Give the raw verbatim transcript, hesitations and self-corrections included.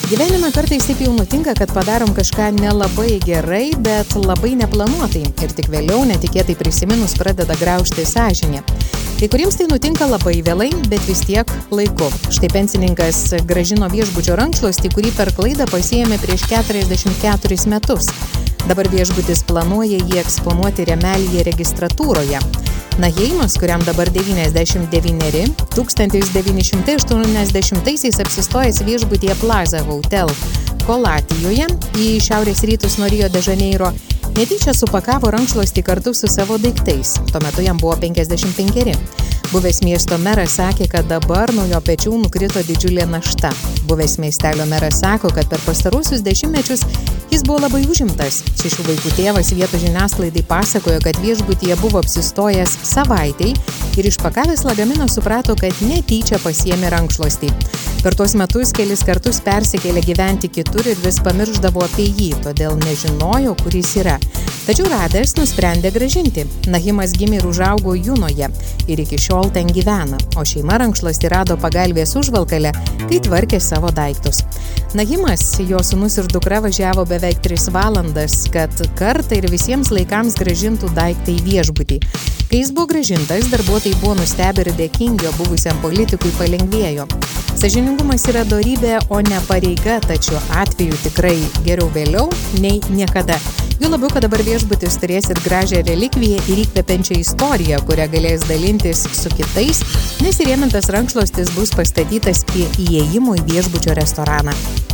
Gyvenime kartais taip jau nutinka, kad padarom kažką nelabai gerai, bet labai neplanuotai ir tik vėliau netikėtai prisiminus pradeda graužti sąžinė. Kai kuriems tai nutinka labai vėlai, bet vis tiek laiku. Štai pensininkas grąžino viešbučio rankšluostį, kurį per klaidą pasiėmė prieš keturiasdešimt keturis metus. Dabar viešbutis planuoja jį eksponuoti Remelyje registratūroje. Naheimas, kuriam dabar devyniasdešimt devyneri, tūkstantis devyni šimtai aštuoniasdešimtaisiais apsistojęs viešbutyje Plaza Hotel Kolatijoje į šiaurės rytus nuo Rio de Žaneiro, netyčia supakavo rankšluostį kartu su savo daiktais. Tuo metu jam buvo penkiasdešimt penkeri. Buvęs miesto meras sakė, kad dabar nuo jo pečių nukrito didžiulė našta. Buvęs miestelio meras sako, kad per pastaruosius dešimtmečius jis buvo labai užimtas. Šešių vaikų tėvas vietos žiniasklaidai pasakojo, kad viešbutyje buvo apsistojęs savaitei ir išpakavęs lagaminą suprato, kad netyčia pasiėmė rankšluostį. Per tuos metus kelis kartus persikėlė gyventi kitur ir vis pamiršdavo apie jį, todėl nežinojo, kur jis yra. Tačiau radęs nusprendė grąžinti. Nahimas gimė ir užaugo Junoje ir iki šiol ten gyvena, o šeima rankšluostį rado pagalvės užvalkale, kai tvarkė savo daiktus. Nahimas, jo sūnus ir dukra važiavo beveik tris valandas, kad kartą ir visiems laikams grąžintų daiktą į viešbutį. Kai jis buvo grąžintas, darbuotojai buvo nustebę ir dėkingi, o buvusiam politikui palengvėjo. Sąžiningumas yra dorybė, o ne pareiga, tačiau atveju tikrai geriau vėliau nei niekada. Jo labiau, kad dabar viešbutis turės ir gražią relikviją ir įkvepiančią istoriją, kurią galės dalintis su kitais, nes įrėmintas rankšluostis bus pastatytas prie įėjimo į viešbučio restoraną.